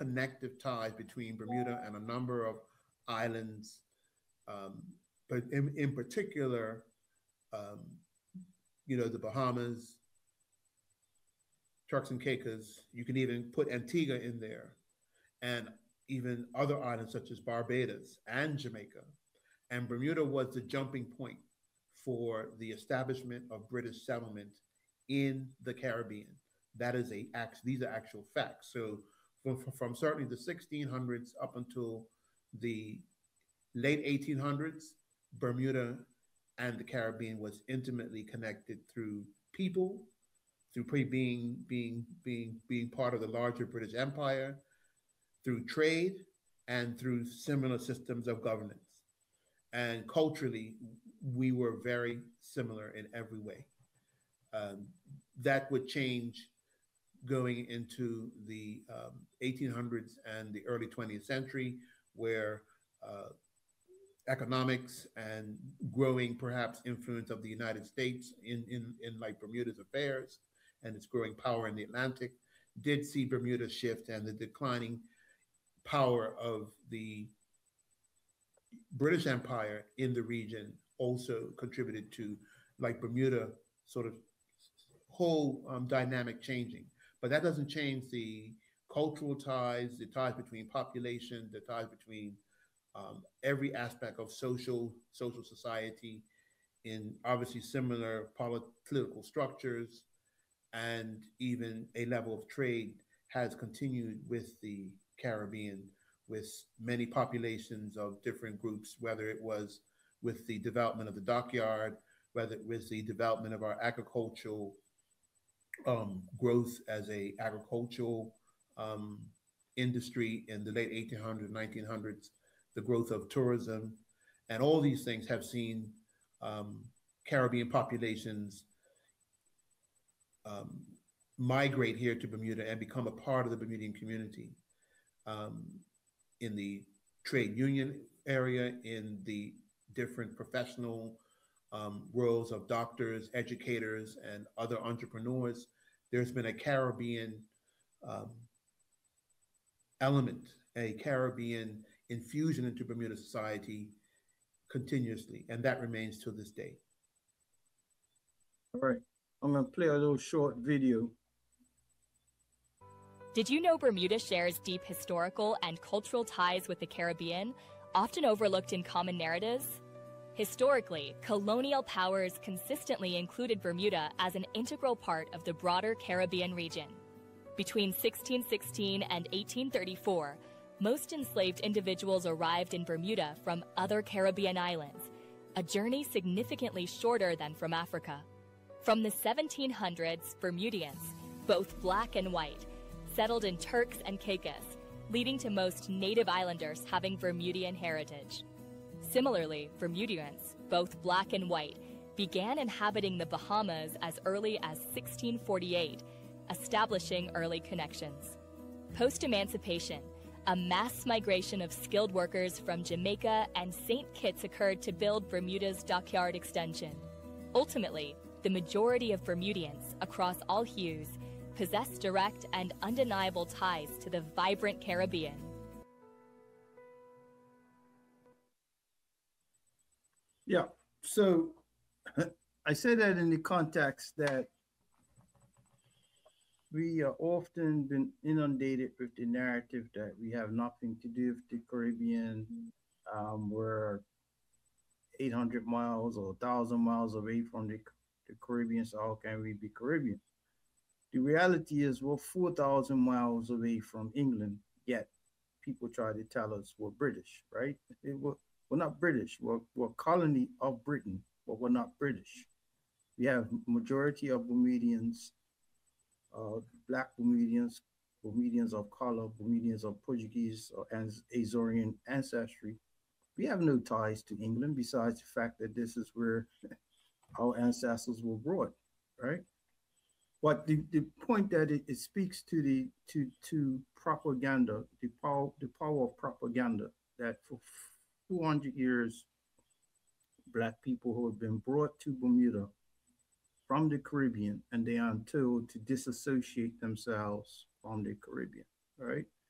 connective ties between Bermuda and a number of islands, um, but in particular, um, the Bahamas, Turks and Caicos. You can even put Antigua in there, and even other islands such as Barbados and Jamaica. And Bermuda was the jumping point for the establishment of British settlement in the Caribbean. That is these are actual facts. So from certainly the 1600s up until the late 1800s, Bermuda and the Caribbean was intimately connected through people, through being part of the larger British Empire, through trade, and through similar systems of governance. And culturally, we were very similar in every way. Um, that would change going into the 1800s and the early 20th century, where uh, economics and growing perhaps influence of the United States in like Bermuda's affairs and its growing power in the Atlantic did see Bermuda shift, and the declining power of the British Empire in the region also contributed to like Bermuda sort of whole dynamic changing. But that doesn't change the cultural ties, the ties between population, the ties between every aspect of social society in obviously similar political structures, and even a level of trade has continued with the Caribbean, with many populations of different groups, whether it was with the development of the dockyard, whether it was the development of our agricultural growth as a agricultural um, industry in the late 1800s, 1900s, the growth of tourism, and all these things have seen um, Caribbean populations um, migrate here to Bermuda and become a part of the Bermudian community um, in the trade union area, in the different professional roles of doctors, educators, and other entrepreneurs. There's been a Caribbean um, element, a Caribbean infusion into Bermuda society continuously, and that remains to this day. All right, I'm gonna play a little short video. Did you know Bermuda shares deep historical and cultural ties with the Caribbean, often overlooked in common narratives? Historically, colonial powers consistently included Bermuda as an integral part of the broader Caribbean region. Between 1616 and 1834, most enslaved individuals arrived in Bermuda from other Caribbean islands, a journey significantly shorter than from Africa. From the 1700s, Bermudians, both black and white, settled in Turks and Caicos, leading to most native islanders having Bermudian heritage. Similarly, Bermudians, both black and white, began inhabiting the Bahamas as early as 1648, establishing early connections. Post-emancipation, a mass migration of skilled workers from Jamaica and St. Kitts occurred to build Bermuda's dockyard extension. Ultimately, the majority of Bermudians, across all hues, possess direct and undeniable ties to the vibrant Caribbean. Yeah, so I say that in the context that we are often been inundated with the narrative that we have nothing to do with the Caribbean. We're 800 miles or 1,000 miles away from the Caribbean, so how can we be Caribbean? The reality is we're 4,000 miles away from England, yet people try to tell us we're British, right? We're not British. We're a colony of Britain, but we're not British. We have majority of Bermudians, Black Bermudians, Bermudians of color, Bermudians of Portuguese or Azorian ancestry. We have no ties to England besides the fact that this is where our ancestors were brought, right? But the point that it speaks to to propaganda, the power of propaganda, that for 400 years, Black people who have been brought to Bermuda from the Caribbean, and they are told to disassociate themselves from the Caribbean, right?